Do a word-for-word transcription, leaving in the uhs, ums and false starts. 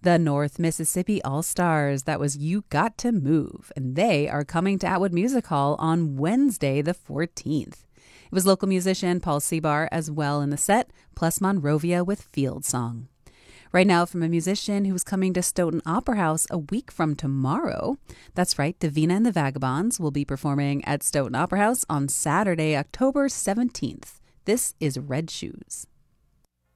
The North Mississippi All-Stars, that was You Got to Move, and they are coming to Atwood Music Hall on Wednesday the fourteenth. It was local musician Paul Seabar as well in the set, plus Monrovia with Field Song. Right now, from a musician who's coming to Stoughton Opera House a week from tomorrow. That's right, Davina and the Vagabonds will be performing at Stoughton Opera House on Saturday, October seventeenth. This is Red Shoes.